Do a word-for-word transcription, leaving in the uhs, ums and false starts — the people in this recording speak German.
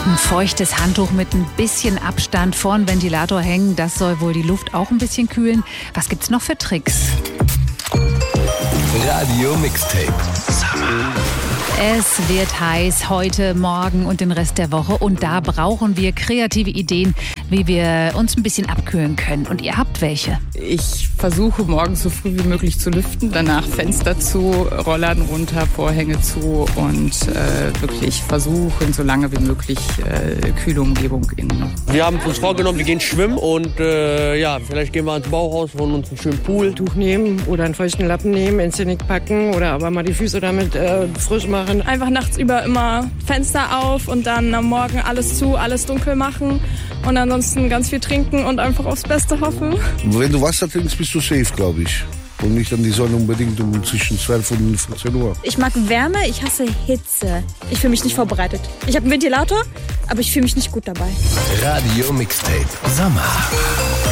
Ein feuchtes Handtuch mit ein bisschen Abstand vor den Ventilator hängen, das soll wohl die Luft auch ein bisschen kühlen. Was gibt's noch für Tricks? Radio Mixtape. Summer. Es wird heiß heute, morgen und den Rest der Woche. Und da brauchen wir kreative Ideen, wie wir uns ein bisschen abkühlen können. Und ihr habt welche? Ich versuche morgens so früh wie möglich zu lüften, danach Fenster zu, Rollladen runter, Vorhänge zu und äh, wirklich versuchen, so lange wie möglich äh, kühle Umgebung in. Wir haben uns vorgenommen, wir gehen schwimmen und äh, ja, vielleicht gehen wir ans Bauhaus, holen uns einen schönen Pool. Tuch nehmen oder einen feuchten Lappen nehmen, ins Genick packen oder aber mal die Füße damit äh, frisch machen. Einfach nachts über immer Fenster auf und dann am Morgen alles zu, alles dunkel machen und ansonsten ganz viel trinken und einfach aufs Beste hoffen. Wenn du Wasser trinkst, bist du safe, glaube ich. Und nicht an die Sonne unbedingt um zwischen zwölf und vierzehn Uhr. Ich mag Wärme, ich hasse Hitze. Ich fühle mich nicht vorbereitet. Ich habe einen Ventilator, aber ich fühle mich nicht gut dabei. Radio Mixtape. Sommer.